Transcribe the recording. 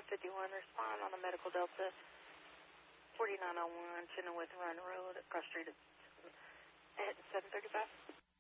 51, respond on the Medical Delta 4901 Chenoweth Run Road, cross street at 735.